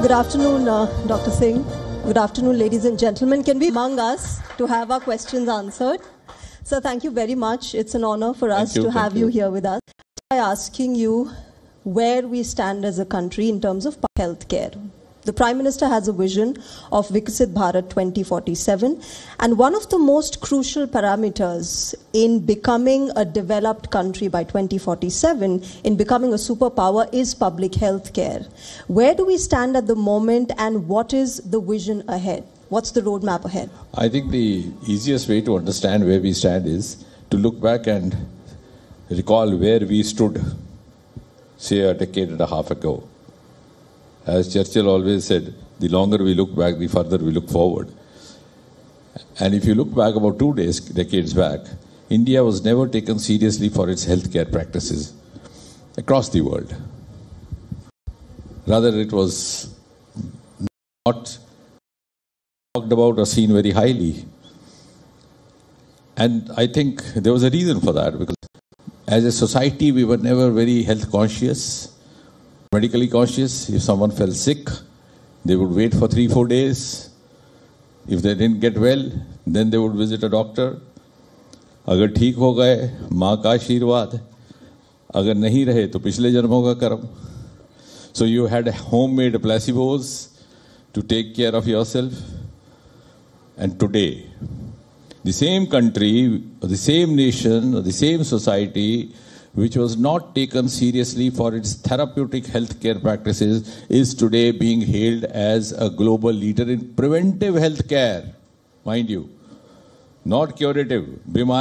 Good afternoon, Dr. Singh. Good afternoon, ladies and gentlemen. Can we among us to have our questions answered? So thank you very much. It's an honor for us to have you here with us. By asking you where we stand as a country in terms of healthcare. The Prime Minister has a vision of Viksit Bharat 2047, and one of the most crucial parameters in becoming a developed country by 2047, in becoming a superpower, is public health care. Where do we stand at the moment, and what is the vision ahead? What's the roadmap ahead? I think the easiest way to understand where we stand is to look back and recall where we stood, say, a decade and a half ago. As Churchill always said, the longer we look back, the further we look forward. And if you look back about 2 decades back, India was never taken seriously for its healthcare practices across the world. Rather, it was not talked about or seen very highly. And I think there was a reason for that, because as a society, we were never very health conscious, medically conscious. If someone fell sick, they would wait for 3-4 days. If they didn't get well, then they would visit a doctor. अगर ठीक हो गए, माँ का आशीर्वाद. अगर नहीं रहे, तो पिछले जन्मों का कर्म. So you had homemade placebos to take care of yourself. And today, the same country, or the same nation, or the same society, which was not taken seriously for its therapeutic healthcare practices, is today being hailed as a global leader in preventive healthcare. Mind you, not curative.